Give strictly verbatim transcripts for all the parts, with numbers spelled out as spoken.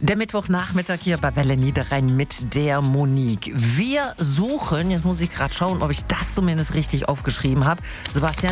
Der Mittwochnachmittag hier bei Welle Niederrhein mit der Monique. Wir suchen, jetzt muss ich gerade schauen, ob ich das zumindest richtig aufgeschrieben habe. Sebastian,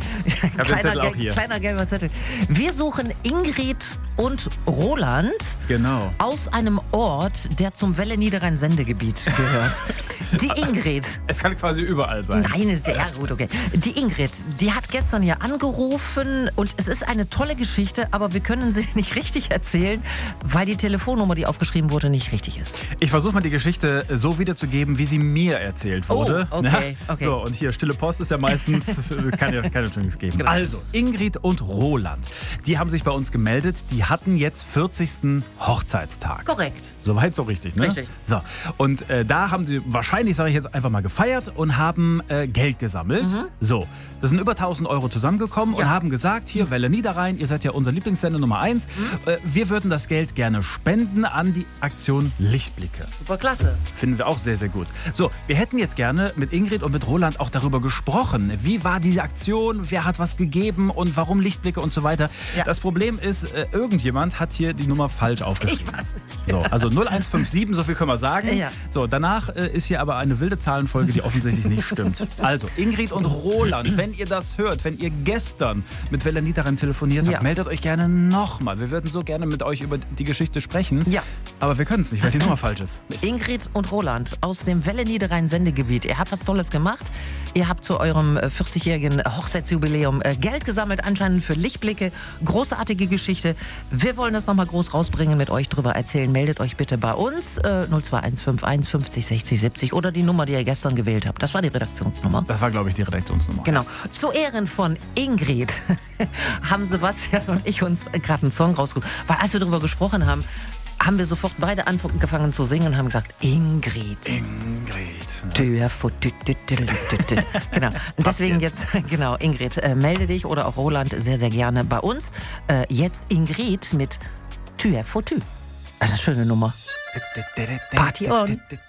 kleiner, auch hier. kleiner gelber Zettel. Wir suchen Ingrid und Roland genau. aus einem Ort, der zum Welle Niederrhein Sendegebiet gehört. Die Ingrid. Es kann quasi überall sein. Nein, ja gut, okay. Die Ingrid, die hat gestern hier angerufen und es ist eine tolle Geschichte, aber wir können sie nicht richtig erzählen, weil die Telefonnummer, die aufgeschrieben wurde, nicht richtig ist. Ich versuche mal die Geschichte so wiederzugeben, wie sie mir erzählt wurde. Oh, okay, ja? okay. So, und hier, stille Post ist ja meistens, kann ja keine Chance geben. Genau. Also, Ingrid und Roland, die haben sich bei uns gemeldet, die hatten jetzt vierzigsten Hochzeitstag. Korrekt. Soweit so richtig, ne? Richtig. So, und äh, da haben sie wahrscheinlich, sage ich jetzt einfach mal, gefeiert und haben äh, Geld gesammelt. Mhm. So, das sind über tausend Euro zusammengekommen Ja. und haben gesagt, hier, Welle Niederrhein, ihr seid ja unser Lieblingssender Nummer eins. Mhm. Äh, wir würden das Geld gerne spenden an die Aktion Lichtblicke. Super klasse. Finden wir auch sehr, sehr gut. So, wir hätten jetzt gerne mit Ingrid und mit Roland auch darüber gesprochen. Wie war diese Aktion? Wer hat was gegeben? Und warum Lichtblicke und so weiter? Ja. Das Problem ist, äh, irgendjemand hat hier die Nummer falsch aufgeschrieben. Ich weiß. So, also null eins fünf sieben, so viel können wir sagen. Ja. So, danach äh, ist hier aber eine wilde Zahlenfolge, die offensichtlich nicht stimmt. Also, Ingrid und Roland, wenn ihr das hört, wenn ihr gestern mit Welle Niederrhein telefoniert habt, Ja. meldet euch gerne nochmal. Wir würden so gerne mit euch über die Geschichte sprechen. Ja. Aber wir können es nicht, weil die Nummer falsch ist. Mist. Ingrid und Roland aus dem Welle Niederrhein Sendegebiet. Ihr habt was Tolles gemacht. Ihr habt zu eurem vierzigjährigen Hochzeitsjubiläum äh, Geld gesammelt, anscheinend für Lichtblicke. Großartige Geschichte. Wir wollen das nochmal groß rausbringen, mit euch drüber erzählen. Meldet euch bitte bei uns äh, null zwei eins fünf eins fünfzig sechzig siebzig oder die Nummer, die ihr gestern gewählt habt. Das war die Redaktionsnummer. Das war, glaube ich, die Redaktionsnummer. Genau. Zu Ehren von Ingrid haben Sebastian und ich uns gerade einen Song rausgesucht. Weil als wir darüber gesprochen haben, haben wir sofort beide angefangen zu singen und haben gesagt, Ingrid. Ingrid. Tür, fu- tü- tü- tü- tü- tü- tü. Genau. Und deswegen jetzt, genau, Ingrid, äh, melde dich oder auch Roland sehr, sehr gerne bei uns. Äh, jetzt Ingrid mit Tür, fu- tü. Das ist eine schöne Nummer. Party on.